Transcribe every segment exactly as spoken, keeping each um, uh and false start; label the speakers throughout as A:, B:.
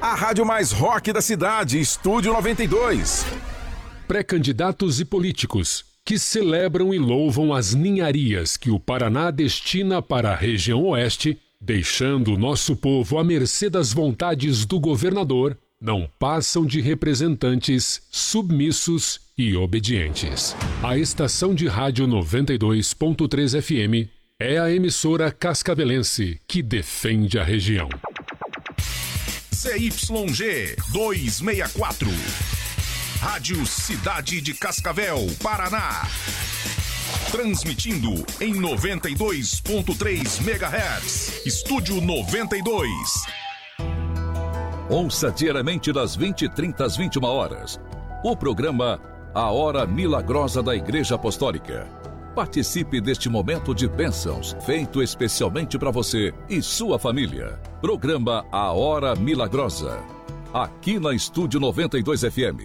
A: A rádio mais rock da cidade, Estúdio noventa e dois.
B: Pré-candidatos e políticos que celebram e louvam as ninharias que o Paraná destina para a região oeste, deixando o nosso povo à mercê das vontades do governador, não passam de representantes submissos e obedientes. A estação de rádio noventa e dois ponto três F M é a emissora cascavelense que defende a região.
A: C Y G duzentos e sessenta e quatro. Rádio Cidade de Cascavel, Paraná. Transmitindo em noventa e dois ponto três megahertz. Estúdio noventa e dois.
C: Ouça diariamente das vinte e trinta às vinte e uma horas. O programa A Hora Milagrosa da Igreja Apostólica. Participe deste momento de bênçãos, feito especialmente para você e sua família. Programa A Hora Milagrosa. Aqui na Estúdio noventa e dois F M.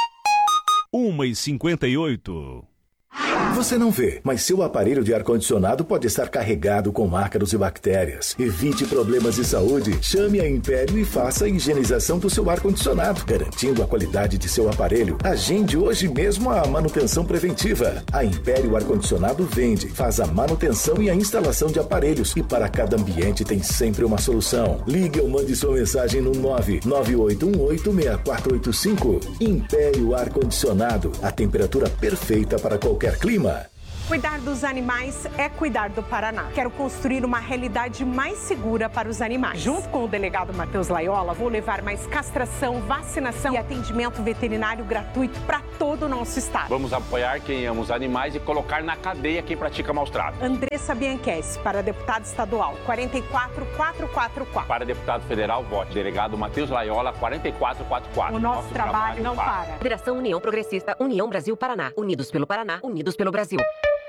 D: uma e cinquenta e oito.
E: Você não vê, mas seu aparelho de ar-condicionado pode estar carregado com ácaros e bactérias. Evite problemas de saúde. Chame a Império e faça a higienização do seu ar-condicionado, garantindo a qualidade de seu aparelho. Agende hoje mesmo a manutenção preventiva. A Império Ar-Condicionado vende, faz a manutenção e a instalação de aparelhos. E para cada ambiente tem sempre uma solução. Ligue ou mande sua mensagem no nove nove oito um oito seis quatro oito cinco. Império Ar-Condicionado, a temperatura perfeita para qualquer clima.
F: Cuidar dos animais é cuidar do Paraná. Quero construir uma realidade mais segura para os animais. Junto com o delegado Matheus Laiola, vou levar mais castração, vacinação e atendimento veterinário gratuito para todo o nosso estado.
G: Vamos apoiar quem ama os animais e colocar na cadeia quem pratica maus tratos.
F: Andressa Bianchessi, para deputado estadual, quatro quatro quatro quatro quatro.
G: Para deputado federal, vote delegado Matheus Laiola, quatro quatro quatro quatro.
F: O nosso, nosso trabalho, trabalho não para. para.
H: Federação União Progressista, União Brasil Paraná. Unidos pelo Paraná, unidos pelo Brasil.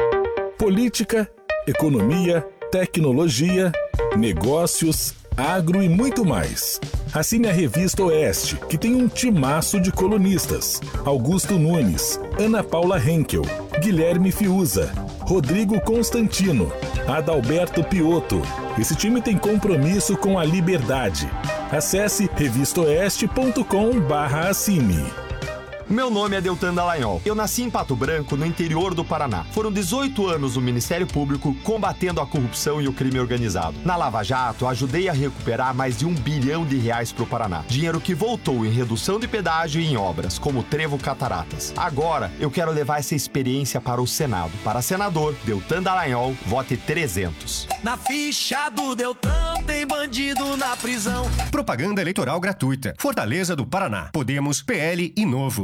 I: Política, economia, tecnologia, negócios, agro e muito mais. Assine a Revista Oeste, que tem um timaço de colunistas. Augusto Nunes, Ana Paula Henkel, Guilherme Fiuza, Rodrigo Constantino, Adalberto Piotto. Esse time tem compromisso com a liberdade. Acesse revista oeste ponto com barra assine.
J: Meu nome é Deltan Dallagnol. Eu nasci em Pato Branco, no interior do Paraná. Foram dezoito anos no Ministério Público combatendo a corrupção e o crime organizado. Na Lava Jato, ajudei a recuperar mais de um bilhão de reais para o Paraná. Dinheiro que voltou em redução de pedágio e em obras, como o Trevo Cataratas. Agora, eu quero levar essa experiência para o Senado. Para senador, Deltan Dallagnol, vote trezentos.
K: Na ficha do Deltan tem bandido na prisão.
L: Propaganda eleitoral gratuita. Fortaleza do Paraná. Podemos, P L e Novo.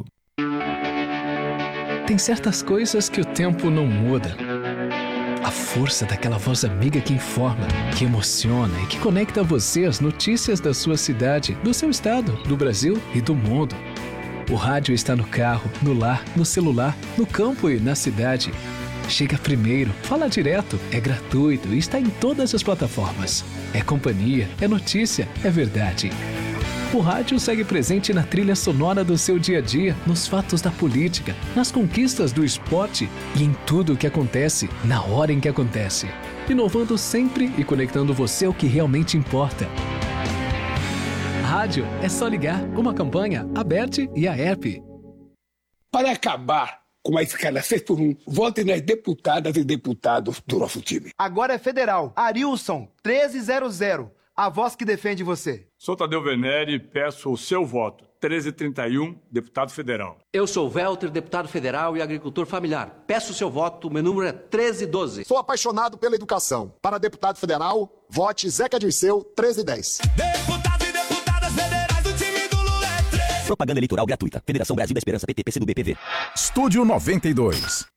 M: Tem certas coisas que o tempo não muda. A força daquela voz amiga que informa, que emociona e que conecta você às notícias da sua cidade, do seu estado, do Brasil e do mundo. O rádio está no carro, no lar, no celular, no campo e na cidade. Chega primeiro, fala direto, é gratuito e está em todas as plataformas. É companhia, é notícia, é verdade. O rádio segue presente na trilha sonora do seu dia a dia, nos fatos da política, nas conquistas do esporte e em tudo o que acontece, na hora em que acontece. Inovando sempre e conectando você ao que realmente importa. Rádio é só ligar, uma campanha aberta e a app.
N: Para acabar com a escala seis por um, vote nas deputadas e deputados do nosso time.
O: Agora é federal. Arilson, treze zero zero. A voz que defende você.
P: Sou Tadeu Venere e peço o seu voto. treze trinta e um, deputado federal.
Q: Eu sou Welter, deputado federal e agricultor familiar. Peço o seu voto, meu número é treze doze.
R: Sou apaixonado pela educação. Para deputado federal, vote Zeca Dirceu, treze dez.
K: Deputados e deputadas federais do time do Lula é treze.
S: Propaganda eleitoral gratuita. Federação Brasil da Esperança, P T, P C do B, P V.
A: Estúdio noventa e dois.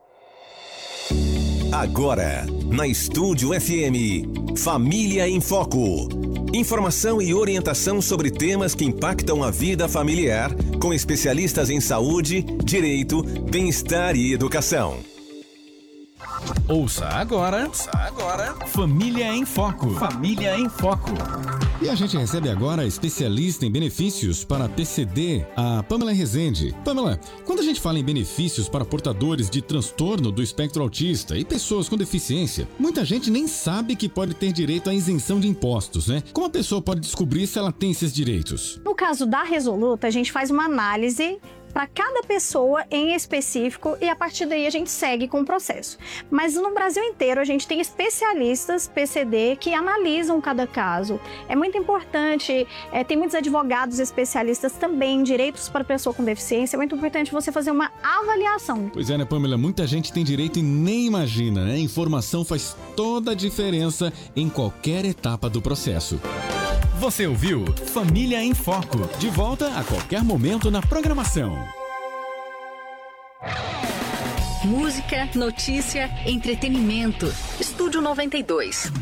T: Agora, na Estúdio F M, Família em Foco. Informação e orientação sobre temas que impactam a vida familiar, com especialistas em saúde, direito, bem-estar e educação.
D: Ouça agora, Ouça agora, Família em Foco. Família em Foco.
U: E a gente recebe agora a especialista em benefícios para P C D, a Pamela Rezende. Pamela, quando a gente fala em benefícios para portadores de transtorno do espectro autista e pessoas com deficiência, muita gente nem sabe que pode ter direito à isenção de impostos, né? Como a pessoa pode descobrir se ela tem esses direitos?
V: No caso da Resoluta, a gente faz uma análise para cada pessoa em específico e a partir daí a gente segue com o processo. Mas no Brasil inteiro a gente tem especialistas P C D que analisam cada caso. É muito importante, é, tem muitos advogados especialistas também em direitos para pessoa com deficiência, é muito importante você fazer uma avaliação.
U: Pois é, né, Pamela? Muita gente tem direito e nem imagina, né? Informação faz toda a diferença em qualquer etapa do processo. Você ouviu Família em Foco. De volta a qualquer momento na programação.
W: Música, notícia, entretenimento. Estúdio noventa e dois.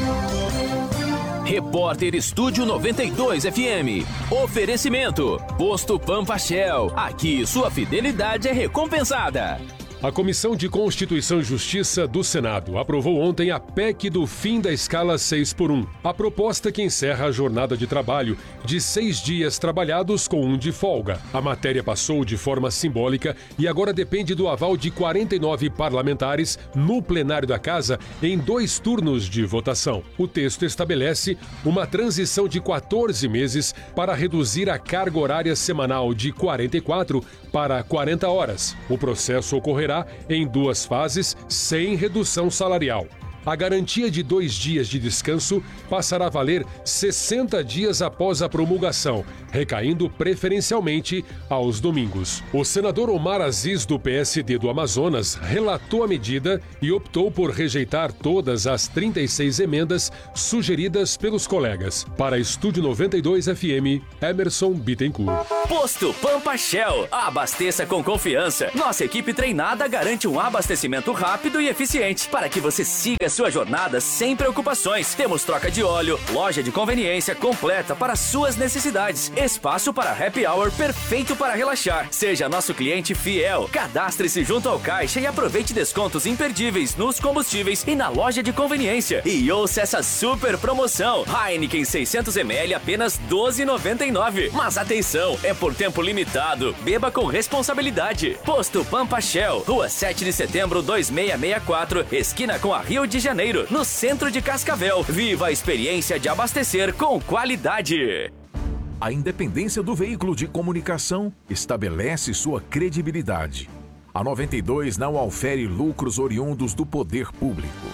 X: Repórter Estúdio noventa e dois F M. Oferecimento. Posto Pampa Shell. Aqui sua fidelidade é recompensada.
B: A Comissão de Constituição e Justiça do Senado aprovou ontem a P E C do fim da escala seis por um, a proposta que encerra a jornada de trabalho de seis dias trabalhados com um de folga. A matéria passou de forma simbólica e agora depende do aval de quarenta e nove parlamentares no plenário da Casa em dois turnos de votação. O texto estabelece uma transição de quatorze meses para reduzir a carga horária semanal de quarenta e quatro para quarenta horas. O processo ocorrerá em duas fases, sem redução salarial. A garantia de dois dias de descanso passará a valer sessenta dias após a promulgação, recaindo preferencialmente aos domingos. O senador Omar Aziz, do P S D do Amazonas, relatou a medida e optou por rejeitar todas as trinta e seis emendas sugeridas pelos colegas. Para Estúdio noventa e dois F M, Emerson Bittencourt.
X: Posto Pampa Shell. Abasteça com confiança. Nossa equipe treinada garante um abastecimento rápido e eficiente para que você siga sua jornada sem preocupações. Temos troca de óleo, loja de conveniência completa para suas necessidades, espaço para happy hour perfeito para relaxar. Seja nosso cliente fiel. Cadastre-se junto ao caixa e aproveite descontos imperdíveis nos combustíveis e na loja de conveniência. E ouça essa super promoção. Heineken seiscentos mililitros apenas doze reais e noventa e nove centavos. Mas atenção, é por tempo limitado. Beba com responsabilidade. Posto Pampa Shell, Rua sete de setembro, dois mil seiscentos e sessenta e quatro, esquina com a Rio de Janeiro, no centro de Cascavel. Viva a experiência de abastecer com qualidade.
A: A independência do veículo de comunicação estabelece sua credibilidade. A noventa e dois não aufere lucros oriundos do poder público.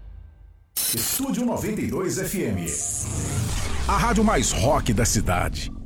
A: Estúdio noventa e dois F M. A rádio mais rock da cidade.